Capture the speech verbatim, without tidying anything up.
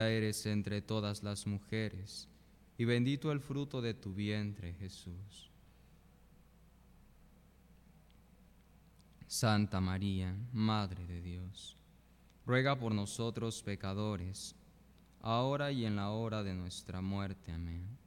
eres entre todas las mujeres, y bendito el fruto de tu vientre, Jesús. Santa María, Madre de Dios, ruega por nosotros pecadores, ahora y en la hora de nuestra muerte. Amén.